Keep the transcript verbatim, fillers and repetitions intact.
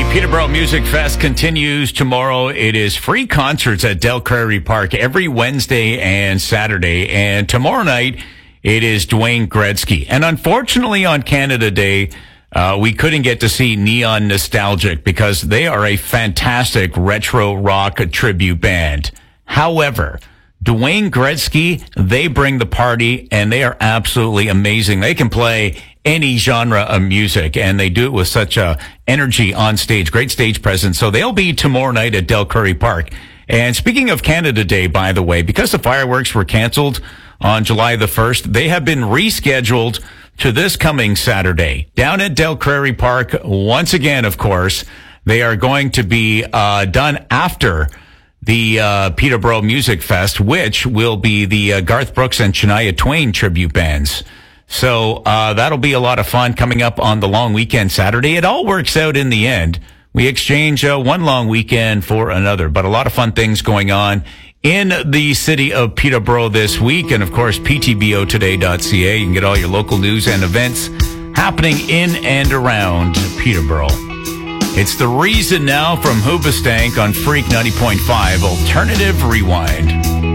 Peterborough Music Fest continues tomorrow. It is free concerts at Del Prairie Park every Wednesday and Saturday. And tomorrow night, it is Dwayne Gretzky. And unfortunately, on Canada Day, uh, we couldn't get to see Neon Nostalgic because they are a fantastic retro rock tribute band. However, Dwayne Gretzky, they bring the party, and they are absolutely amazing. They can play any genre of music, and they do it with such a energy on stage, great stage presence. So they'll be tomorrow night at Del Prairie Park. And speaking of Canada Day, by the way, because the fireworks were canceled on July the first, they have been rescheduled to this coming Saturday down at Del Prairie Park. Once again, of course, they are going to be uh, done after the uh, Peterborough Music Fest, which will be the uh, Garth Brooks and Shania Twain tribute bands. So uh, that'll be a lot of fun coming up on the long weekend Saturday. It all works out in the end. We exchange uh, one long weekend for another, but a lot of fun things going on in the city of Peterborough this week. And, of course, P T B O today dot C A. You can get all your local news and events happening in and around Peterborough. It's The Reason now from Hoobastank on Freak ninety point five Alternative Rewind.